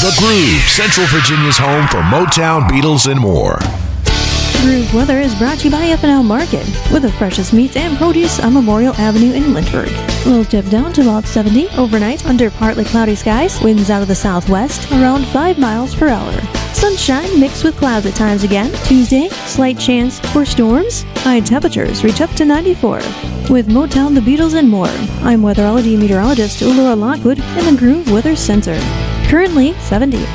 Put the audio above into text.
The Groove, Central Virginia's home for Motown, Beatles, and more. Groove Weather is brought to you by F&L Market, with the freshest meats and produce on Memorial Avenue in Lynchburg. We'll dip down to about 70 overnight under partly cloudy skies, winds out of the southwest, around 5 miles per hour. Sunshine mixed with clouds at times again. Tuesday, slight chance for storms. High temperatures reach up to 94. With Motown, the Beatles, and more, I'm weatherology meteorologist Laura Lockwood in the Groove Weather Center. Currently 70.